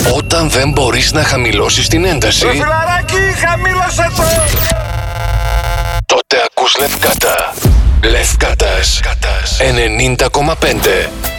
Όταν δεν μπορείς να χαμηλώσεις την ένταση, Ρε φιλαράκι, χαμήλωσε το! τότε ακούς Λευκάτα. Λευκάτας 90,5.